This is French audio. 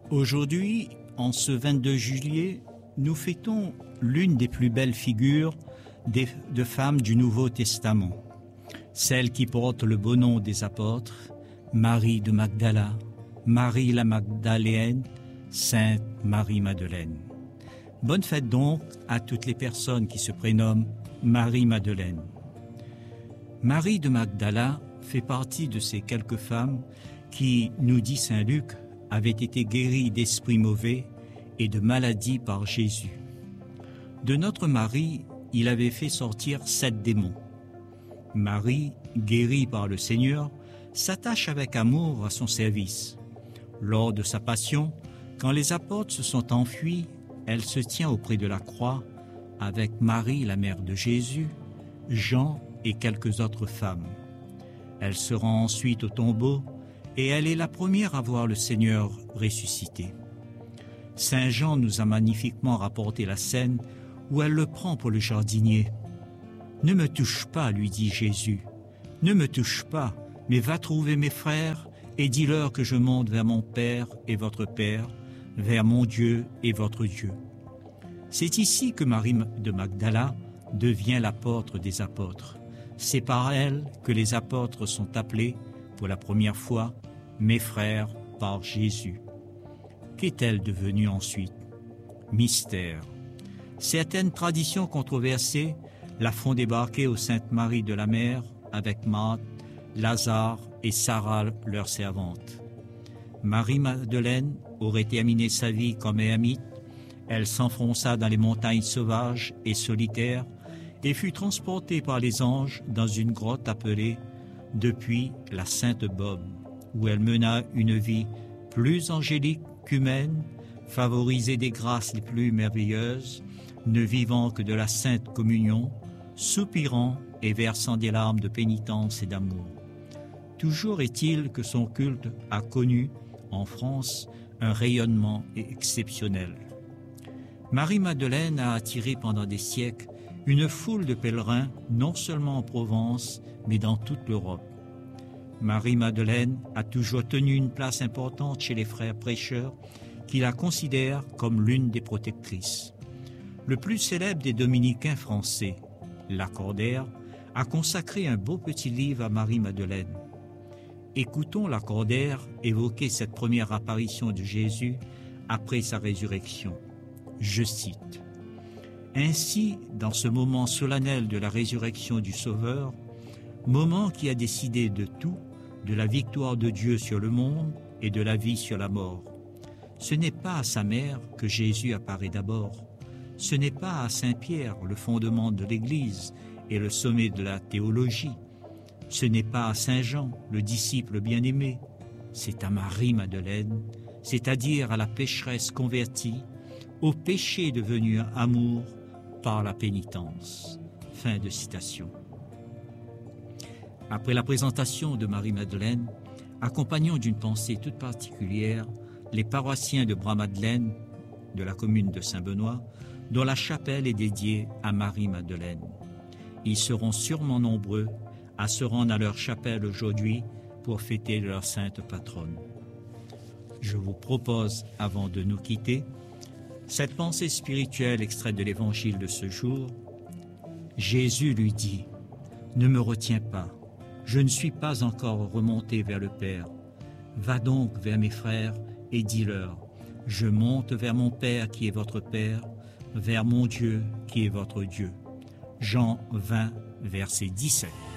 Aujourd'hui, en ce 22 juillet, nous fêtons l'une des plus belles figures de femmes du Nouveau Testament, celle qui porte le beau nom des apôtres, Marie de Magdala, Marie la Magdaléenne, Sainte Marie-Madeleine. Bonne fête donc à toutes les personnes qui se prénomment Marie-Madeleine. Marie de Magdala fait partie de ces quelques femmes qui, nous dit saint Luc, avaient été guéries d'esprits mauvais et de maladies par Jésus. De notre Marie, il avait fait sortir 7 démons. Marie, guérie par le Seigneur, s'attache avec amour à son service. Lors de sa passion, quand les apôtres se sont enfuis, elle se tient auprès de la croix avec Marie, la mère de Jésus, Jean et quelques autres femmes. Elle se rend ensuite au tombeau et elle est la première à voir le Seigneur ressuscité. Saint Jean nous a magnifiquement rapporté la scène où elle le prend pour le jardinier. « Ne me touche pas, lui dit Jésus, ne me touche pas, mais va trouver mes frères et dis-leur que je monte vers mon Père et votre Père, vers mon Dieu et votre Dieu. » C'est ici que Marie de Magdala devient l'apôtre des apôtres. C'est par elle que les apôtres sont appelés pour la première fois « mes frères » par Jésus. Qu'est-elle devenue ensuite? Mystère. Certaines traditions controversées la font débarquer aux Saintes Marie de la Mer avec Marthe, Lazare et Sarah, leur servante. Marie-Madeleine aurait terminé sa vie comme ermite. Elle s'enfonça dans les montagnes sauvages et solitaires et fut transportée par les anges dans une grotte appelée depuis la Sainte Bob, où elle mena une vie plus angélique qu'humaine, favorisée des grâces les plus merveilleuses, ne vivant que de la sainte communion, soupirant et versant des larmes de pénitence et d'amour. Toujours est-il que son culte a connu, en France, un rayonnement exceptionnel. Marie-Madeleine a attiré pendant des siècles une foule de pèlerins, non seulement en Provence, mais dans toute l'Europe. Marie-Madeleine a toujours tenu une place importante chez les frères prêcheurs qui la considèrent comme l'une des protectrices. Le plus célèbre des dominicains français, Lacordaire, a consacré un beau petit livre à Marie-Madeleine. Écoutons Lacordaire évoquer cette première apparition de Jésus après sa résurrection. Je cite: « Ainsi, dans ce moment solennel de la résurrection du Sauveur, moment qui a décidé de tout, de la victoire de Dieu sur le monde et de la vie sur la mort, ce n'est pas à sa mère que Jésus apparaît d'abord. Ce n'est pas à Saint-Pierre, le fondement de l'Église et le sommet de la théologie. Ce n'est pas à Saint-Jean, le disciple bien-aimé. C'est à Marie-Madeleine, c'est-à-dire à la pécheresse convertie, au péché devenu amour par la pénitence. » Fin de citation. Après la présentation de Marie-Madeleine, accompagnons d'une pensée toute particulière les paroissiens de Bras-Madeleine, de la commune de Saint-Benoît, dont la chapelle est dédiée à Marie-Madeleine. Ils seront sûrement nombreux à se rendre à leur chapelle aujourd'hui pour fêter leur sainte patronne. Je vous propose, avant de nous quitter, cette pensée spirituelle extraite de l'évangile de ce jour. Jésus lui dit: « Ne me retiens pas, je ne suis pas encore remonté vers le Père. Va donc vers mes frères et dis-leur: je monte vers mon Père qui est votre Père, vers mon Dieu qui est votre Dieu. » Jean 20, verset 17.